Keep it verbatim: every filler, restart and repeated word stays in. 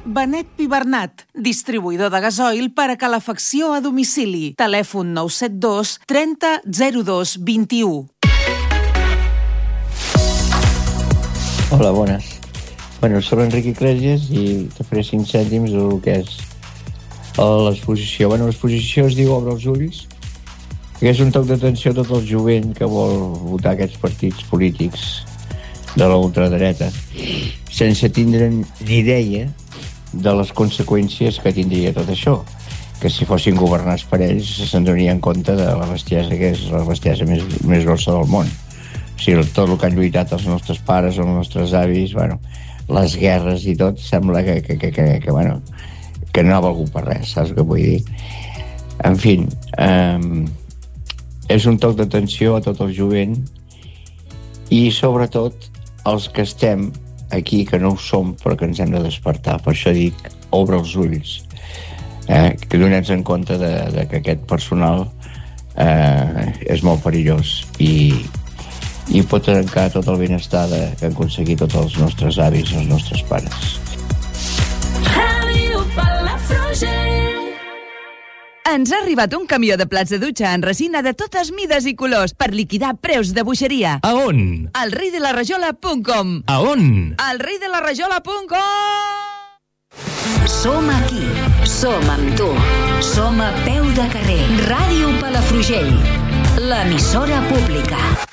Benet Pibernat, distribuïdor de gasoil per a calefacció a domicili. Telèfon nou set dos trenta zero dos vint u. Hola, bones. Bueno, soc Enric Iglesias i te faré cinc cèntims del que és l'exposició. Bueno, l'exposició es diu Obre els ulls, que és un toc d'atenció a tot el jovent que vol votar aquests partits polítics de la ultradreta, sense tindre ni idea de les conseqüències que tindria tot això, que si fossin governats per ells se'n donarien compte de la bestiesa que és la bestiesa més, més grossa del món. O sigui, tot el que han lluitat els nostres pares o els nostres avis, bueno, les guerres i tot, sembla que, que, que, que, que, bueno, que no ha valgut per res, saps què vull dir? En fi, eh, és un toc d'atenció a tot el jovent i sobretot els que estem aquí, que no ho som però que ens hem de despertar. Per això dic, obre els ulls, eh? Que donem-nos en compte de, de que aquest personal eh, és molt perillós i i pot trencar tot el benestar de, que han aconseguit tots els nostres avis i els nostres pares. Ràdio Palafrugell. Ens ha arribat un camió de plats de dutxa en resina de totes mides i colors per liquidar preus de boixeria. A on? Al rei de la rajola punt com. A on? Al rei de la rajola punt com. Som aquí, som amb tu, som a peu de carrer. Ràdio Palafrugell, l'emissora pública.